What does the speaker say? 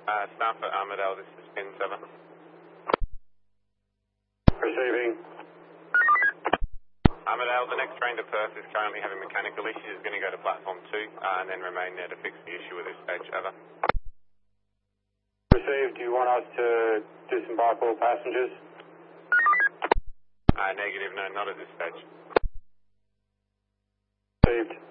Staff at Armadale, this is pin 7. Receiving. Armadale, the next train to Perth is currently having mechanical issues. It's going to go to platform 2 and then remain there to fix the issue with this stage. Over. Received. Do you want us to disembark all passengers? Negative, no, not at this stage. Received.